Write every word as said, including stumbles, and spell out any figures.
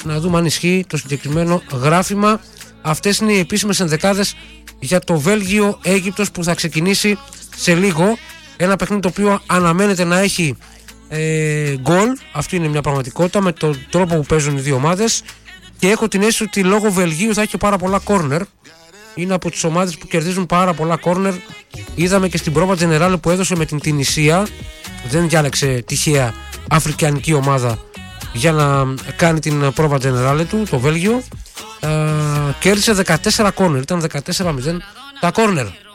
να δούμε αν ισχύει το συγκεκριμένο γράφημα. Αυτές είναι οι επίσημες ενδεκάδες για το Βέλγιο-Αίγυπτος που θα ξεκινήσει σε λίγο. Ένα παιχνίδι το οποίο αναμένεται να έχει ε, γκολ. Αυτή είναι μια πραγματικότητα με τον τρόπο που παίζουν οι δύο ομάδες. Και έχω την αίσθηση ότι λόγω Βελγίου θα έχει πάρα πολλά κόρνερ. Είναι από τις ομάδες που κερδίζουν πάρα πολλά κόρνερ. Είδαμε και στην Πρόβα Τζενεράλε που έδωσε με την Τινησία. Δεν διάλεξε τυχαία αφρικανική ομάδα για να κάνει την Πρόβα Τζενεράλε του, το Βέλγιο. Ε, κέρδισε δεκατέσσερα κόρνερ. Ήταν δεκατέσσερα μηδέν τα κόρνερ.